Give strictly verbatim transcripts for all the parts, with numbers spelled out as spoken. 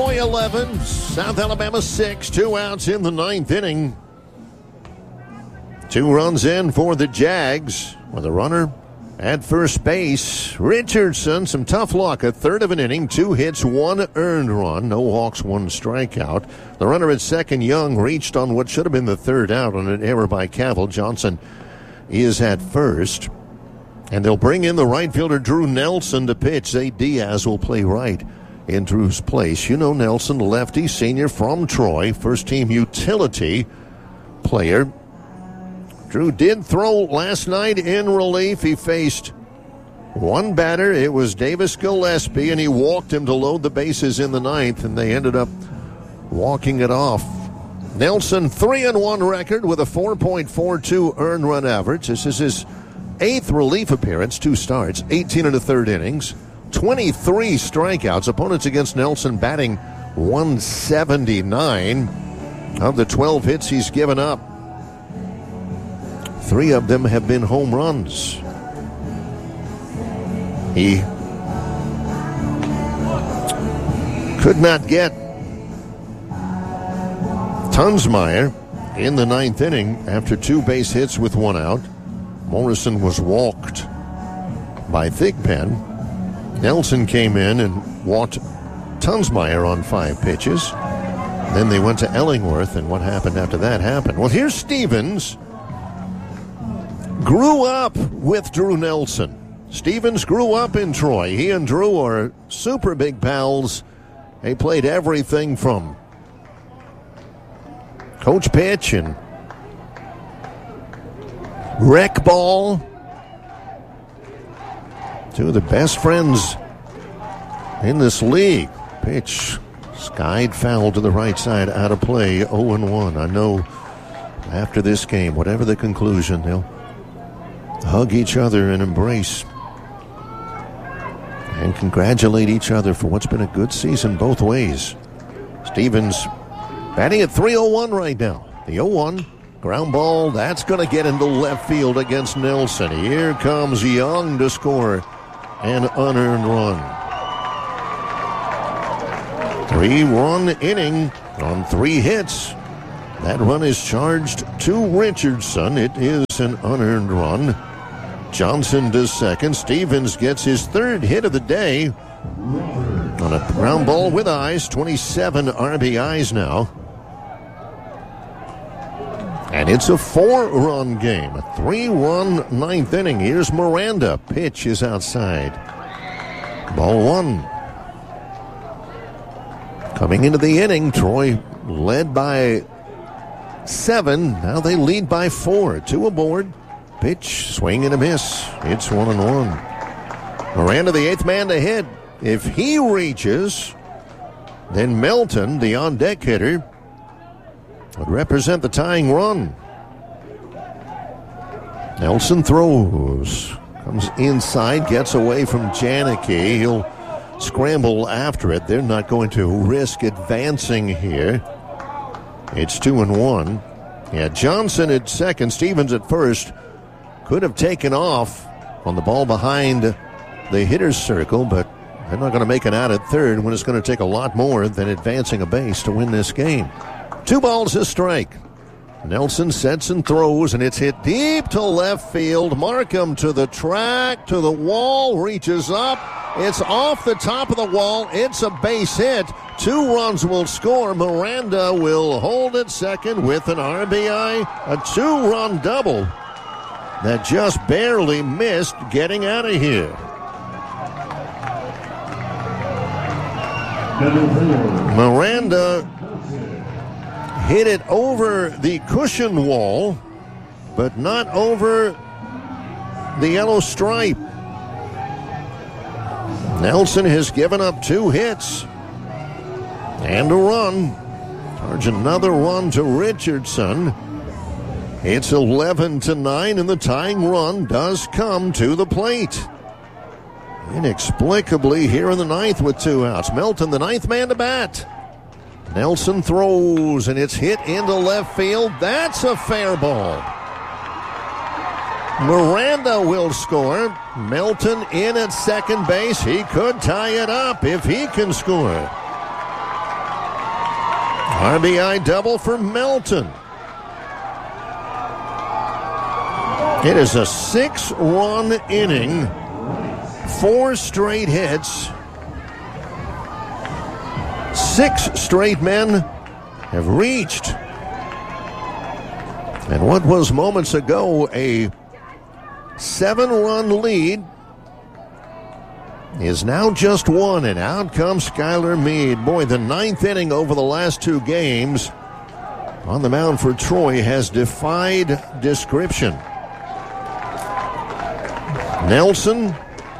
Troy eleven, South Alabama six, two outs in the ninth inning. Two runs in for the Jags with a runner at first base. Richardson, some tough luck. A third of an inning, two hits, one earned run. No walks, one strikeout. The runner at second, Young, reached on what should have been the third out on an error by Cavill. Johnson is at first. And they'll bring in the right fielder, Drew Nelson, to pitch. Zay Diaz will play right in Drew's place. You know Nelson, lefty, senior from Troy, first-team utility player. Drew did throw last night in relief. He faced one batter. It was Davis Gillespie, and he walked him to load the bases in the ninth, and they ended up walking it off. Nelson, three and one record with a four point four two earned run average. This is his eighth relief appearance, two starts, eighteen and a third innings, twenty-three strikeouts. Opponents against Nelson batting one seventy-nine. Of the twelve hits he's given up, three of them have been home runs. He could not get Tunsmeyer in the ninth inning after two base hits with one out. Morrison was walked by Thigpen. Nelson came in and walked Tunsmeyer on five pitches. Then they went to Ellingworth, and what happened after that happened. Well, here's Stevens. Grew up with Drew Nelson. Stevens grew up in Troy. He and Drew are super big pals. They played everything from coach pitch and rec ball. Two of the best friends in this league. Pitch skied foul to the right side, out of play, oh and one. I know after this game, whatever the conclusion, they'll hug each other and embrace and congratulate each other for what's been a good season both ways. Stevens batting at three oh one right now. The oh one. Ground ball, that's going to get into left field against Nelson. Here comes Young to score an unearned run. Three-run inning on three hits. That run is charged to Richardson. It is an unearned run. Johnson does second. Stevens gets his third hit of the day on a ground ball with eyes. twenty-seven R B Is now. And it's a four-run game, a three-run ninth inning. Here's Miranda. Pitch is outside. Ball one. Coming into the inning, Troy led by seven. Now they lead by four. Two aboard. Pitch, swing and a miss. It's one and one. Miranda, the eighth man to hit. If he reaches, then Melton, the on-deck hitter, would represent the tying run. Nelson throws. Comes inside, gets away from Janicki. He'll scramble after it. They're not going to risk advancing here. It's two and one. Yeah, Johnson at second, Stevens at first. Could have taken off on the ball behind the hitter's circle, but they're not going to make it out at third when it's going to take a lot more than advancing a base to win this game. Two balls, a strike. Nelson sets and throws, and it's hit deep to left field. Markham to the track, to the wall, reaches up. It's off the top of the wall. It's a base hit. Two runs will score. Miranda will hold at second with an R B I, a two-run double that just barely missed getting out of here. Miranda hit it over the cushion wall, but not over the yellow stripe. Nelson has given up two hits and a run. Charge another run to Richardson. It's eleven to nine, and the tying run does come to the plate. Inexplicably here in the ninth with two outs. Melton, the ninth man to bat. Nelson throws, and it's hit into left field. That's a fair ball. Miranda will score. Melton in at second base. He could tie it up if he can score. R B I double for Melton. It is a six-run inning, four straight hits. Six straight men have reached. And what was moments ago a seven-run lead is now just one, and out comes Skylar Meade. Boy, the ninth inning over the last two games on the mound for Troy has defied description. Nelson,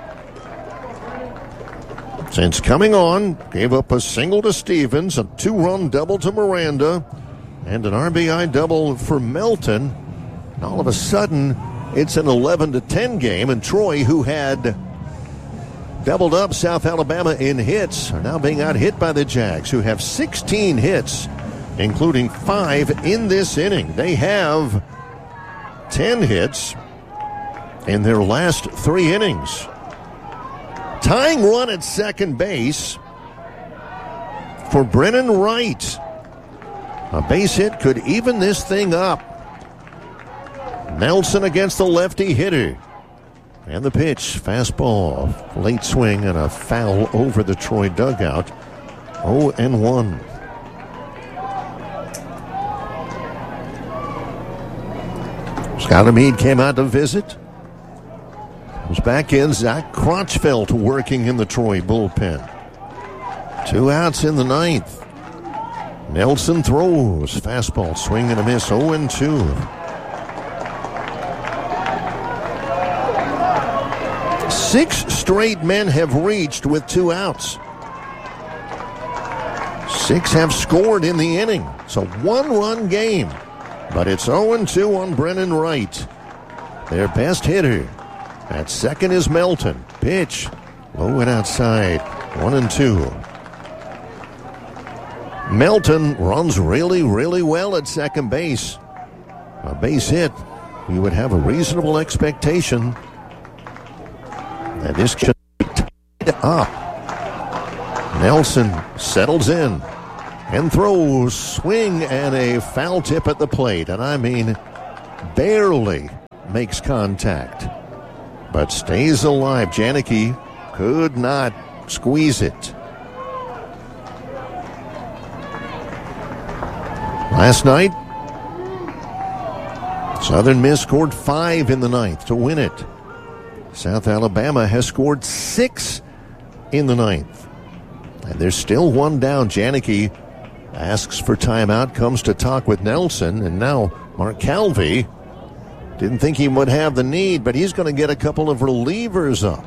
since coming on, gave up a single to Stevens, a two-run double to Miranda, and an R B I double for Melton. And all of a sudden, it's an eleven to ten game, and Troy, who had doubled up South Alabama in hits, are now being out-hit by the Jags, who have sixteen hits, including five in this inning. They have ten hits in their last three innings. Tying run at second base for Brennan Wright. A base hit could even this thing up. Nelson against the lefty hitter. And the pitch, fastball, late swing, and a foul over the Troy dugout. oh and one. Skylar Meade came out to visit. Was back in. Zach Crotchfeld working in the Troy bullpen. Two outs in the ninth. Nelson throws. Fastball, swing and a miss. oh and two. Six straight men have reached with two outs. Six have scored in the inning. It's a one-run game. But it's oh and two on Brennan Wright. Their best hitter. At second is Melton. Pitch. Low and outside. One and two. Melton runs really, really well at second base. A base hit. You would have a reasonable expectation that this should be tied up. Nelson settles in and throws. Swing and a foul tip at the plate. And I mean, barely makes contact, but stays alive. Janicki could not squeeze it. Last night, Southern Miss scored five in the ninth to win it. South Alabama has scored six in the ninth. And there's still one down. Janicki asks for timeout, comes to talk with Nelson, and now Mark Calvi didn't think he would have the need, but he's going to get a couple of relievers up.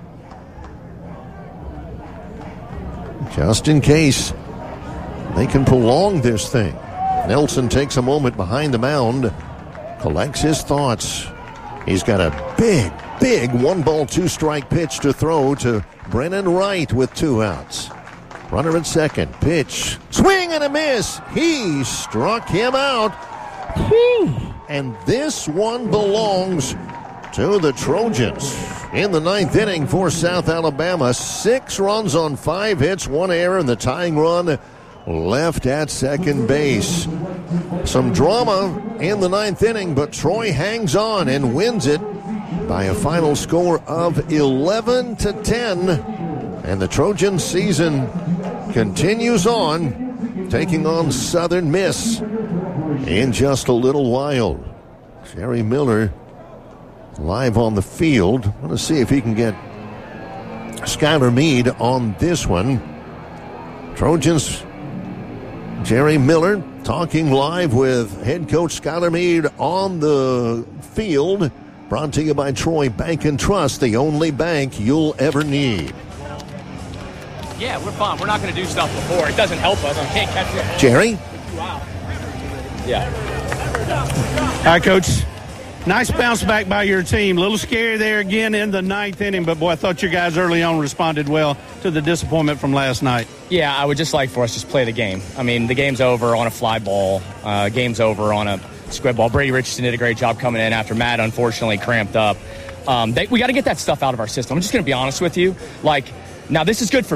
Just in case they can prolong this thing. Nelson takes a moment behind the mound, collects his thoughts. He's got a big, big one-ball, two-strike pitch to throw to Brennan Wright with two outs. Runner at second. Pitch. Swing and a miss. He struck him out. Whew. And this one belongs to the Trojans. In the ninth inning for South Alabama, six runs on five hits, one error, and the tying run left at second base. Some drama in the ninth inning, but Troy hangs on and wins it by a final score of eleven to ten. And the Trojan season continues on, taking on Southern Miss in just a little while. Jerry Miller live on the field. I want to see if he can get Skylar Meade on this one. Trojans, Jerry Miller talking live with head coach Skylar Meade on the field. Brought to you by Troy Bank and Trust, the only bank you'll ever need. Yeah, we're fine. We're not going to do stuff before. It doesn't help us. I can't catch it. Jerry? Wow. Yeah. All right, Coach. Nice bounce back by your team. A little scary there again in the ninth inning, but, boy, I thought your guys early on responded well to the disappointment from last night. Yeah, I would just like for us to just play the game. I mean, the game's over on a fly ball. Uh, game's over on a squib ball. Brady Richardson did a great job coming in after Matt unfortunately cramped up. Um, they, we got to get that stuff out of our system. I'm just going to be honest with you. Like, now this is good for me.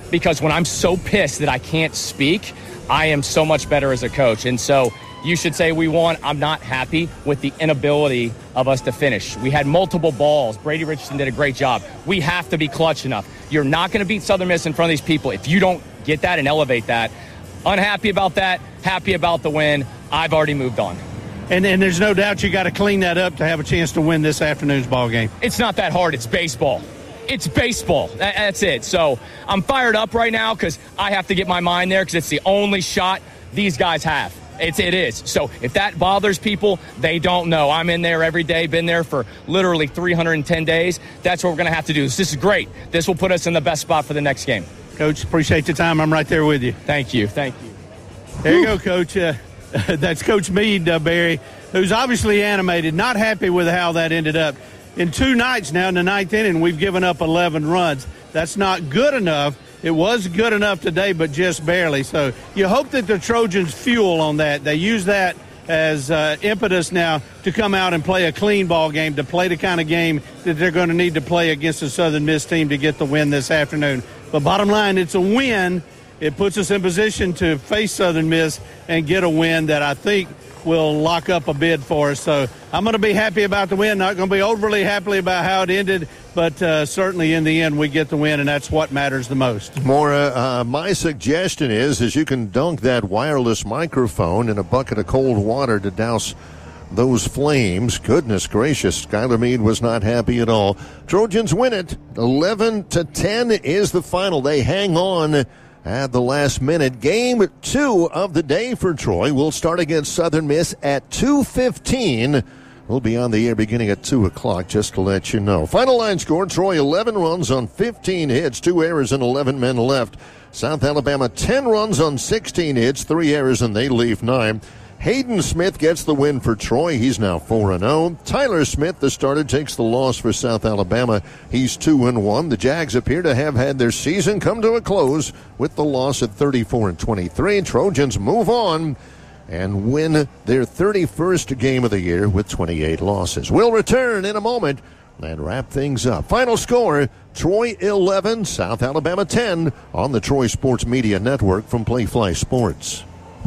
because when I'm so pissed that I can't speak, I am so much better as a coach. And so you should say we won. I'm not happy with the inability of us to finish. We had multiple balls. Brady Richardson did a great job. We have to be clutch enough. You're not going to beat Southern Miss in front of these people if you don't get that and elevate that. Unhappy about that, happy about the win. I've already moved on. And, and there's no doubt you got to clean that up to have a chance to win this afternoon's ball game. It's not that hard. It's baseball. It's baseball. That, that's it. So I'm fired up right now because I have to get my mind there because it's the only shot these guys have. It's, it is. So if that bothers people, they don't know. I'm in there every day, been there for literally three hundred ten days. That's what we're going to have to do. This is great. This will put us in the best spot for the next game. Coach, appreciate the time. I'm right there with you. Thank you. Thank you. There you go, Coach. Uh, that's Coach Meade, uh, Barry, who's obviously animated, not happy with how that ended up. In two nights now in the ninth inning, we've given up eleven runs. That's not good enough. It was good enough today, but just barely. So you hope that the Trojans fuel on that. They use that as uh, impetus now to come out and play a clean ball game, to play the kind of game that they're going to need to play against the Southern Miss team to get the win this afternoon. But bottom line, it's a win. It puts us in position to face Southern Miss and get a win that I think will lock up a bid for us. So I'm going to be happy about the win. Not going to be overly happy about how it ended, but uh, certainly in the end we get the win, and that's what matters the most. Maura, uh, my suggestion is, is you can dunk that wireless microphone in a bucket of cold water to douse those flames. Goodness gracious, Skylar Meade was not happy at all. Trojans win it. eleven to ten is the final. They hang on at the last minute. Game two of the day for Troy will start against Southern Miss at two fifteen. We'll be on the air beginning at two o'clock, just to let you know. Final line score, Troy eleven runs on fifteen hits, two errors and eleven men left. South Alabama ten runs on sixteen hits, three errors and they leave nine. Hayden Smith gets the win for Troy. He's now four and oh. Tyler Smith, the starter, takes the loss for South Alabama. He's two and one. The Jags appear to have had their season come to a close with the loss at thirty-four and twenty-three. Trojans move on and win their thirty-first game of the year with twenty-eight losses. We'll return in a moment and wrap things up. Final score, Troy eleven, South Alabama ten on the Troy Sports Media Network from Playfly Sports.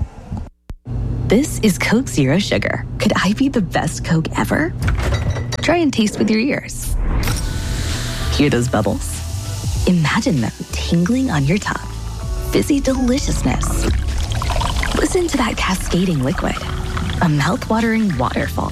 This is Coke Zero Sugar. Could I be the best Coke ever? Try and taste with your ears. Hear those bubbles? Imagine them tingling on your tongue. Fizzy deliciousness. Listen to that cascading liquid. A mouth-watering waterfall